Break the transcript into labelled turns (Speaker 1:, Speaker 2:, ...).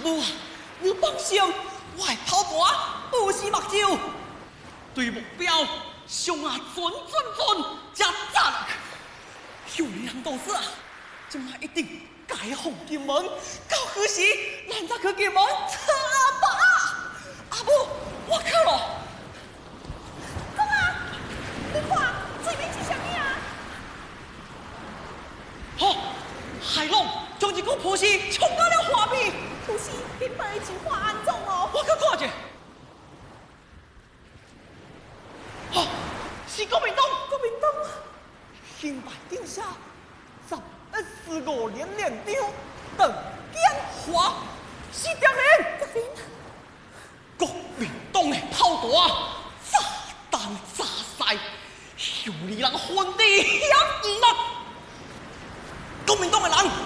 Speaker 1: 母啊，你放心，我会跑盘，不是目睭，对目标上啊准，才赞。有人都是啊，今晚一定解放金门，到时咱再去金门吃阿爸。阿母，我靠咯！
Speaker 2: 公啊，你看这边是啥物啊？
Speaker 1: 好，海龙将一股破事冲到了画面，
Speaker 2: 不是，平白一画安怎哦？
Speaker 1: 我去看者。好，是国民党，新白定下1145连连长邓建华是敌人。国民党的炮弹炸弹炸塞，有你人分地险唔落。国民党的人